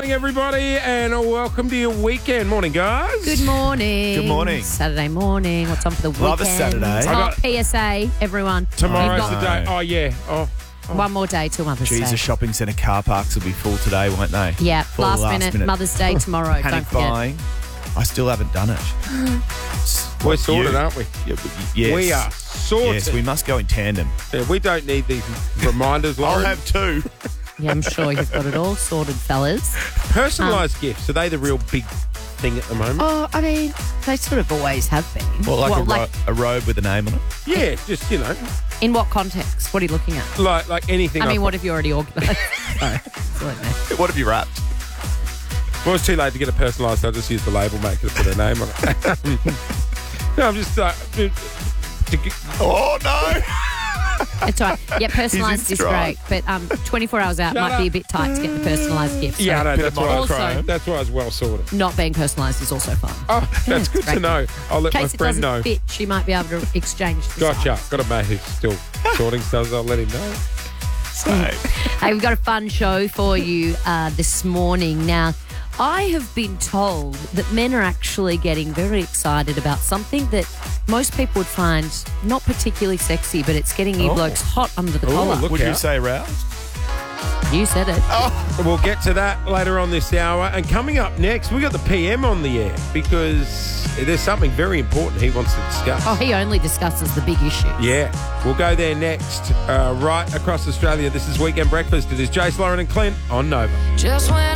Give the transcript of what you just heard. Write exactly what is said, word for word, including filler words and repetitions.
morning, everybody, and welcome to your weekend. Morning, guys. Good morning. Good morning. Saturday morning. What's on for the weekend? Love a Saturday. Oh, got- P S A, everyone. Tomorrow's You've the got day. Oh, yeah. Oh, one more day till Mother's Geez, Day. the shopping centre car parks will be full today, won't they? Yeah, Full last, last minute, minute. Mother's Day tomorrow. Don't Panic forget. buying. I still haven't done it. we're What, sorted, you? aren't we? Yeah, but- yes. We are sorted. Yes, we must go in tandem. Yeah, we don't need these reminders, I'll Lauren. have two. Yeah, I'm sure you've got it all sorted, fellas. Personalised gifts, are they the real big thing at the moment? Oh, I mean, they sort of always have been. Well, like, Well, a, ro- a robe with a name on it. Yeah, just, you know, in what context? What are you looking at? like like anything. I mean, I've what got. have you already organised? Sorry. Absolutely. What have you wrapped? Well, it's too late to get a personalised. I'll just use the label maker to put a name on it. No, I'm just like... to get- Oh, no. It's all right. Yeah, personalised is stride. great, but um, twenty-four hours out Shut might be a up. bit tight to get the personalised gift. So yeah, I know, bit that's of why, I was, Also- monochrome. that's why I was well sorted. not being personalised is also fine. Oh, that's good to Great. know. I'll let In my case it friend doesn't know. fit, she might be able to exchange the Gotcha. size. Got a mate who's still sorting stuff, so I'll let him know. So, Hey, we've got a fun show for you uh, this morning. Now, I have been told that men are actually getting very excited about something that most people would find not particularly sexy, but it's getting you Oh. blokes hot under the Oh, collar. look would you out. say roused? You said it. We'll get to that later on this hour. And coming up next, we got the P M on the air because there's something very important he wants to discuss. Oh, he only discusses the big issues. Yeah, we'll go there next. Uh, right across Australia, this is Weekend Breakfast. It is Jace, Lauren and Clint on Nova. Just when